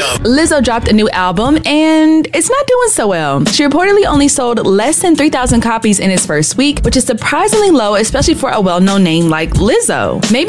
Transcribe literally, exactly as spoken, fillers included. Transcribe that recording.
up. Lizzo dropped a new album and it's not doing so well. She reportedly only sold less than three thousand copies in its first week, which is surprisingly low, especially for a well-known name like Lizzo. Maybe